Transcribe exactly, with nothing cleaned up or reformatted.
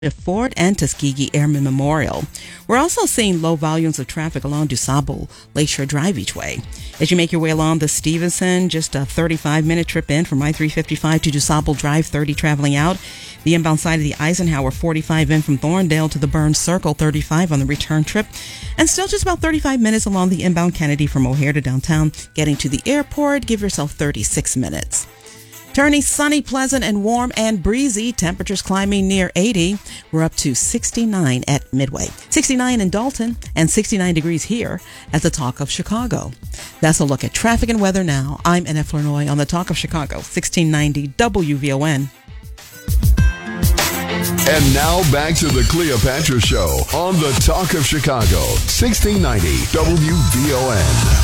Ford and Tuskegee Airmen Memorial. We're also seeing low volumes of traffic along DuSable Lakeshore Drive each way. As you make your way along the Stevenson, just a thirty-five minute trip in from I three fifty-five to DuSable Drive, thirty traveling out. The inbound side of the Eisenhower, forty-five in from Thorndale to the Burns Circle, thirty-five on the return trip. And still just about thirty-five minutes along the inbound Kennedy from O'Hare to downtown. Getting to the airport, give yourself thirty-six minutes. Turning sunny, pleasant, and warm and breezy. Temperatures climbing near eighty. We're up to sixty-nine at Midway, sixty-nine in Dalton, and sixty-nine degrees here at the Talk of Chicago. That's a look at traffic and weather now. I'm Annette Flournoy on the Talk of Chicago, sixteen ninety W V O N. And now back to the Cleopatra Show on the Talk of Chicago, sixteen ninety W V O N.